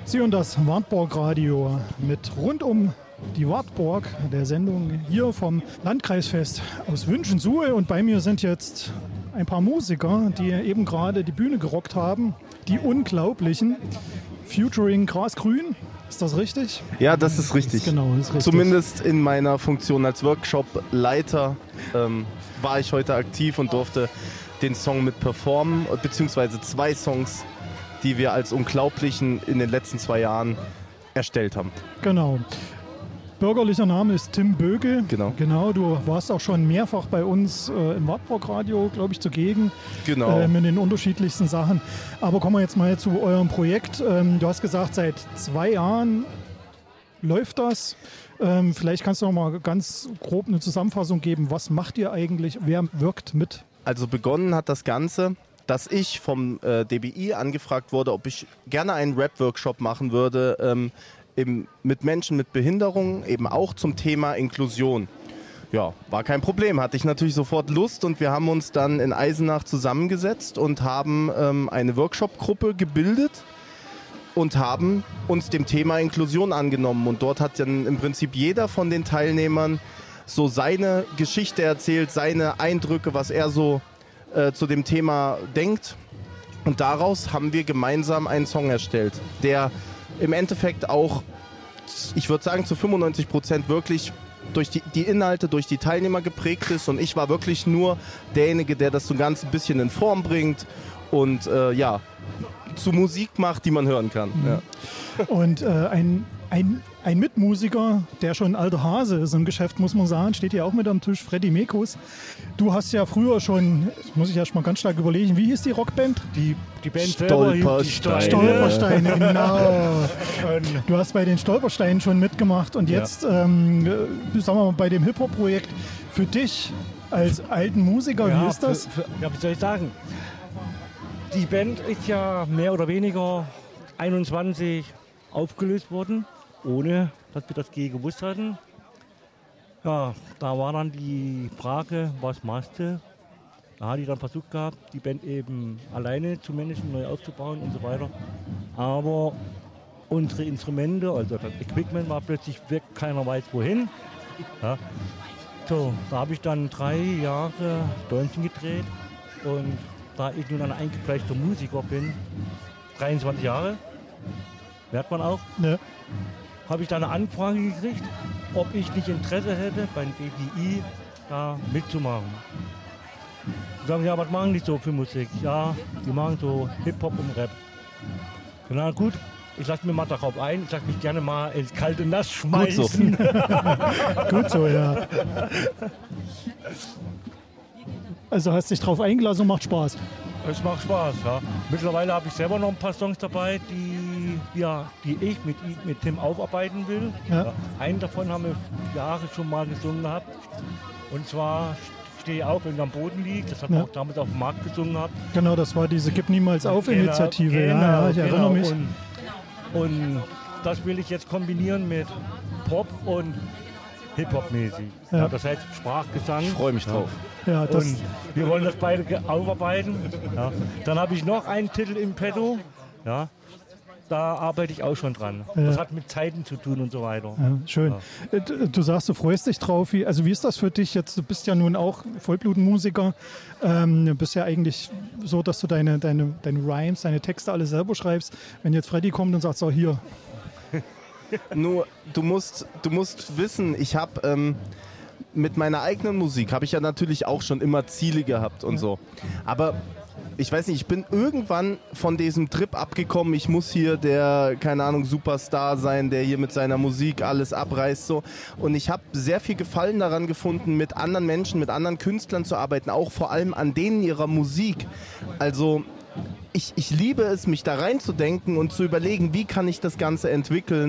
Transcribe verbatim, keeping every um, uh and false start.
Sie und das Wartburg-Radio mit rund um die Wartburg, der Sendung hier vom Landkreisfest aus Wünschensuhe. Und bei mir sind jetzt ein paar Musiker, die eben gerade die Bühne gerockt haben. Die Unglaublichen, featuring Grasgrün. Ist das richtig? Ja, das ist richtig. Das ist genau, das ist richtig. Zumindest in meiner Funktion als Workshop-Leiter ähm, war ich heute aktiv und durfte den Song mit performen, beziehungsweise zwei Songs, die wir als Unglaublichen in den letzten zwei Jahren erstellt haben. Genau. Bürgerlicher Name ist Tim Bögel. Genau. Genau, du warst auch schon mehrfach bei uns äh, im Wartburg-Radio, glaube ich, zugegen. Genau. Äh, mit den unterschiedlichsten Sachen. Aber kommen wir jetzt mal zu eurem Projekt. Ähm, du hast gesagt, seit zwei Jahren läuft das. Ähm, vielleicht kannst du noch mal ganz grob eine Zusammenfassung geben. Was macht ihr eigentlich? Wer wirkt mit? Also begonnen hat das Ganze, dass ich vom äh, D B I angefragt wurde, ob ich gerne einen Rap-Workshop machen würde, ähm, Eben mit Menschen mit Behinderung, eben auch zum Thema Inklusion. Ja, war kein Problem, hatte ich natürlich sofort Lust und wir haben uns dann in Eisenach zusammengesetzt und haben ähm, eine Workshop-Gruppe gebildet und haben uns dem Thema Inklusion angenommen. Und dort hat dann im Prinzip jeder von den Teilnehmern so seine Geschichte erzählt, seine Eindrücke, was er so äh, zu dem Thema denkt. Und daraus haben wir gemeinsam einen Song erstellt, der im Endeffekt auch, ich würde sagen, zu fünfundneunzig Prozent wirklich durch die, die Inhalte, durch die Teilnehmer geprägt ist. Und ich war wirklich nur derjenige, der das so ganz ein bisschen in Form bringt und äh, ja, zu Musik macht, die man hören kann. Mhm. Ja. Und äh, ein, ein, ein Mitmusiker, der schon ein alter Hase ist im Geschäft, muss man sagen, steht hier auch mit am Tisch, Freddy Mekus. Du hast ja früher schon, das muss ich erst mal ganz stark überlegen, wie hieß die Rockband? Die, die Band Stolpersteine. Stolpersteine, genau. Du hast bei den Stolpersteinen schon mitgemacht und jetzt, ja. ähm, sagen wir mal, bei dem Hip-Hop-Projekt für dich als alten Musiker, ja, wie ist das? Für, für, ja, wie soll ich sagen? Die Band ist ja mehr oder weniger einundzwanzig aufgelöst worden, ohne dass wir das je gewusst hatten. Ja, da war dann die Frage, was machst du? Da hatte ich dann versucht gehabt, die Band eben alleine zu managen, neu aufzubauen und so weiter. Aber unsere Instrumente, also das Equipment war plötzlich weg, keiner weiß wohin. Ja. So, da habe ich dann drei Jahre Däumchen gedreht und da ich nun ein eingefleischter Musiker bin, dreiundzwanzig Jahre, merkt man auch, Ja. habe ich da eine Anfrage gekriegt, ob ich nicht Interesse hätte, beim D B I da mitzumachen. Die sagen, ja, was machen die so für Musik? Ja, die machen so Hip-Hop und Rap. Na gut, ich lasse mir mal darauf ein, ich lasse mich gerne mal ins kalte Nass schmeißen. Gut so, Gut so ja. Also hast dich drauf eingelassen und macht Spaß. Es macht Spaß, ja. Mittlerweile habe ich selber noch ein paar Songs dabei, die, ja, die ich mit, mit Tim aufarbeiten will. Ja. Ja. Einen davon haben wir Jahre schon mal gesungen gehabt. Und zwar Stehe auf, wenn ich am Boden liegt. Das hat man Ja. auch damals auf dem Markt gesungen gehabt. Genau, das war diese Gib niemals auf Initiative. Genau, ja, ja, ich genau. erinnere mich. Und, und das will ich jetzt kombinieren mit Pop und Hip-Hop-mäßig. Ja. Ja, das heißt Sprachgesang. ich freue mich drauf. Ja, das, Und wir wollen das beide ge- aufarbeiten. Ja. Dann habe ich noch einen Titel im Petto. Ja. Da arbeite ich auch schon dran. Ja. Das hat mit Zeiten zu tun und so weiter. ja, schön. Ja. Äh, Du du sagst, du freust dich drauf. Wie, also wie ist das für dich jetzt? Du bist ja nun auch Vollblutmusiker. Ähm, du bist ja eigentlich so, dass du deine, deine, deine Rhymes, deine Texte alle selber schreibst. Wenn jetzt Freddy kommt und sagt, so hier, Nur, du musst, du musst wissen, ich habe ähm, mit meiner eigenen Musik, habe ich ja natürlich auch schon immer Ziele gehabt und so. Aber ich weiß nicht, ich bin irgendwann von diesem Trip abgekommen, ich muss hier der, keine Ahnung, Superstar sein, der hier mit seiner Musik alles abreißt. So. Und ich habe sehr viel Gefallen daran gefunden, mit anderen Menschen, mit anderen Künstlern zu arbeiten, auch vor allem an denen ihrer Musik. Also ich, ich liebe es, mich da reinzudenken und zu überlegen, wie kann ich das Ganze entwickeln.